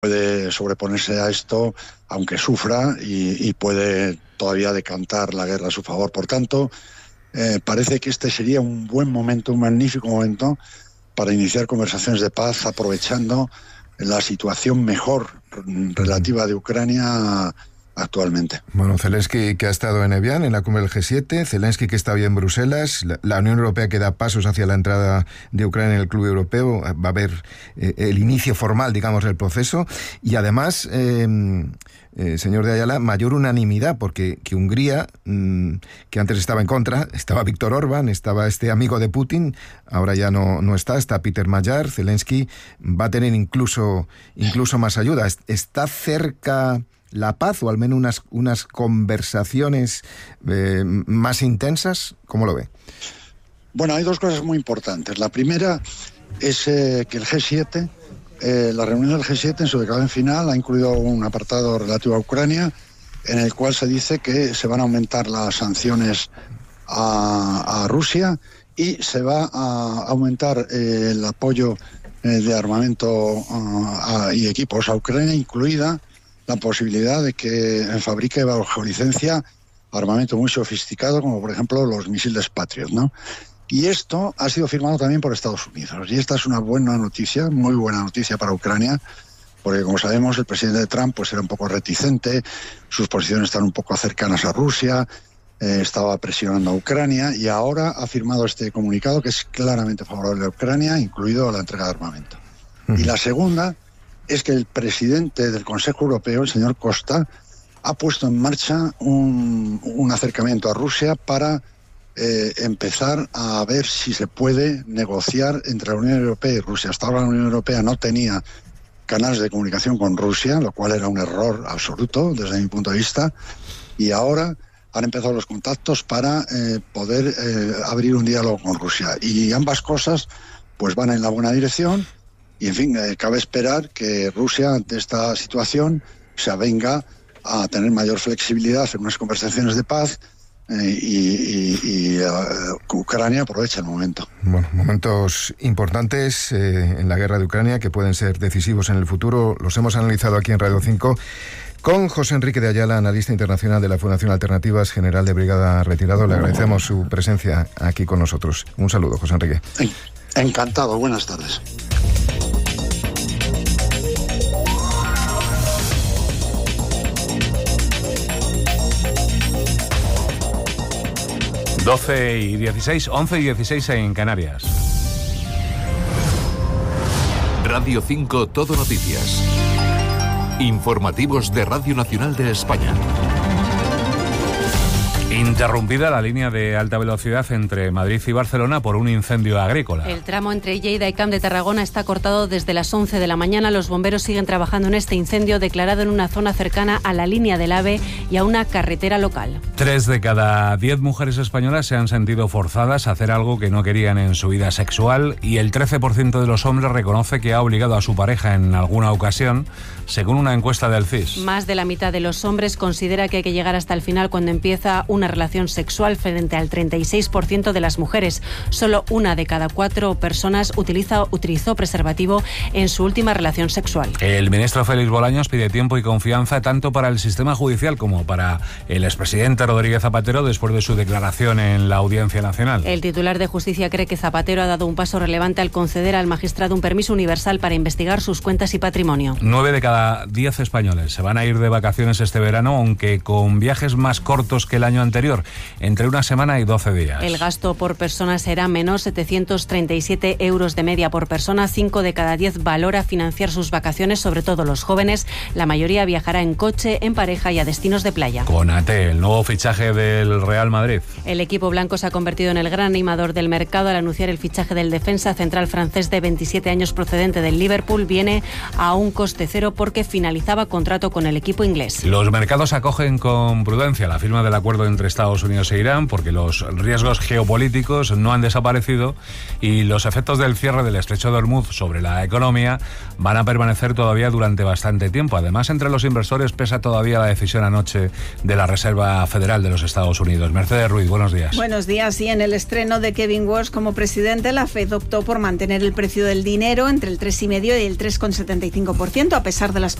puede sobreponerse a esto, aunque sufra, y puede todavía decantar la guerra a su favor. Por tanto, parece que este sería un buen momento, un magnífico momento para iniciar conversaciones de paz, aprovechando la situación mejor relativa de Ucrania actualmente. Bueno, Zelensky, que ha estado en Evian, en la cumbre del G7, Zelensky, que está hoy en Bruselas, la Unión Europea, que da pasos hacia la entrada de Ucrania en el club europeo, va a haber el inicio formal, digamos, del proceso, y además, señor de Ayala, mayor unanimidad, porque que Hungría, que antes estaba en contra, estaba Víctor Orbán, estaba este amigo de Putin, ahora ya no está Peter Magyar. Zelensky va a tener incluso más ayuda. ¿Está cerca la paz, o al menos unas conversaciones más intensas? ¿Cómo lo ve? Bueno, hay dos cosas muy importantes. La primera es que el G7, la reunión del G7 en su declaración final ha incluido un apartado relativo a Ucrania, en el cual se dice que se van a aumentar las sanciones a Rusia y se va a aumentar el apoyo de armamento y equipos a Ucrania, incluida la posibilidad de que fabrique bajo licencia armamento muy sofisticado, como por ejemplo los misiles Patriot, ¿no? Y esto ha sido firmado también por Estados Unidos. Y esta es una buena noticia, muy buena noticia para Ucrania, porque como sabemos el presidente Trump pues era un poco reticente, sus posiciones están un poco cercanas a Rusia, estaba presionando a Ucrania, y ahora ha firmado este comunicado que es claramente favorable a Ucrania, incluido la entrega de armamento. Y la segunda es que el presidente del Consejo Europeo, el señor Costa, ha puesto en marcha un acercamiento a Rusia para empezar a ver si se puede negociar entre la Unión Europea y Rusia. Hasta ahora la Unión Europea no tenía canales de comunicación con Rusia, lo cual era un error absoluto desde mi punto de vista, y ahora han empezado los contactos para poder abrir un diálogo con Rusia. Y ambas cosas pues van en la buena dirección. Y, en fin, cabe esperar que Rusia, ante esta situación, se avenga a tener mayor flexibilidad en unas conversaciones de paz y Ucrania aprovecha el momento. Bueno, momentos importantes en la guerra de Ucrania que pueden ser decisivos en el futuro. Los hemos analizado aquí en Radio 5 con José Enrique de Ayala, analista internacional de la Fundación Alternativas, general de brigada retirado. Le agradecemos su presencia aquí con nosotros. Un saludo, José Enrique. Encantado, buenas tardes. Doce y 16, 11 y 16 en Canarias. Radio 5 Todo Noticias. Informativos de Radio Nacional de España. Interrumpida la línea de alta velocidad entre Madrid y Barcelona por un incendio agrícola. El tramo entre Lleida y Camp de Tarragona está cortado desde las 11 de la mañana. Los bomberos siguen trabajando en este incendio declarado en una zona cercana a la línea del AVE y a una carretera local. 3 de cada 10 mujeres españolas se han sentido forzadas a hacer algo que no querían en su vida sexual, y el 13% de los hombres reconoce que ha obligado a su pareja en alguna ocasión, según una encuesta del CIS. Más de la mitad de los hombres considera que hay que llegar hasta el final cuando empieza una relación sexual, frente al 36% de las mujeres. Solo 1 de cada 4 personas utilizó preservativo en su última relación sexual. El ministro Félix Bolaños pide tiempo y confianza tanto para el sistema judicial como para el expresidente Rodríguez Zapatero después de su declaración en la Audiencia Nacional. El titular de Justicia cree que Zapatero ha dado un paso relevante al conceder al magistrado un permiso universal para investigar sus cuentas y patrimonio. 9 de cada 10 españoles se van a ir de vacaciones este verano, aunque con viajes más cortos que el año anterior, entre una semana y 12 días. El gasto por persona será menor, 737 euros de media por persona. 5 de cada 10 valora financiar sus vacaciones, sobre todo los jóvenes. La mayoría viajará en coche, en pareja y a destinos de playa. Konaté, el nuevo fichaje del Real Madrid. El equipo blanco se ha convertido en el gran animador del mercado al anunciar el fichaje del defensa central francés de 27 años procedente del Liverpool. Viene a un coste cero porque finalizaba contrato con el equipo inglés. Los mercados acogen con prudencia la firma del acuerdo entre Estados Unidos e Irán, porque los riesgos geopolíticos no han desaparecido y los efectos del cierre del Estrecho de Hormuz sobre la economía van a permanecer todavía durante bastante tiempo. Además, entre los inversores pesa todavía la decisión anoche de la Reserva Federal de los Estados Unidos. Mercedes Ruiz, buenos días. Buenos días. Y en el estreno de Kevin Walsh como presidente, la Fed optó por mantener el precio del dinero entre el 3,5 y el 3,75%, a pesar de las